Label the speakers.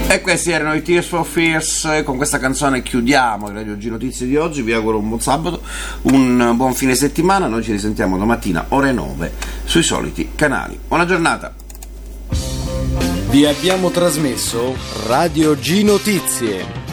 Speaker 1: E questi erano i Tears for Fears. Con questa canzone chiudiamo il Radio G Notizie di oggi. Vi auguro un buon sabato, un buon fine settimana. Noi ci risentiamo domattina ore 9 sui soliti canali. Buona giornata.
Speaker 2: Vi abbiamo trasmesso Radio G Notizie.